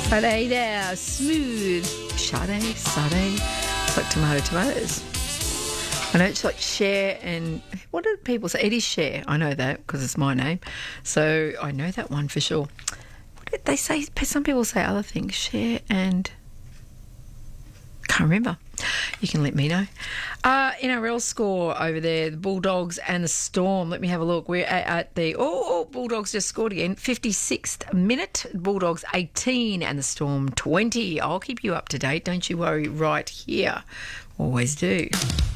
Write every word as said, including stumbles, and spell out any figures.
Sade there, smooth. Sade, Sade. It's like tomato, tomatoes. I know it's like Cher and... What do people say? It is Cher. I know that because it's my name. So I know that one for sure. What did they say? Some people say other things. Cher and... Can't remember. You can let me know. Uh, N R L score over there, the Bulldogs and the Storm. Let me have a look. We're at, at the... Oh, oh, Bulldogs just scored again. fifty-sixth minute. Bulldogs eighteen and the Storm twenty. I'll keep you up to date. Don't you worry, right here. Always do.